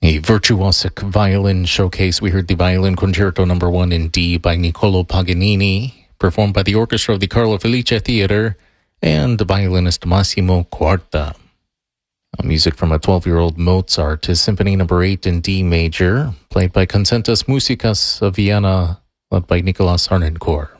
A virtuosic violin showcase. We heard the Violin Concerto No. 1 in D by Niccolò Paganini, performed by the orchestra of the Carlo Felice Theater and the violinist Massimo Quarta. Music from a 12-year-old Mozart, his Symphony No. 8 in D major, played by Concertus Musicas of Vienna, led by Nicolas Harnoncourt.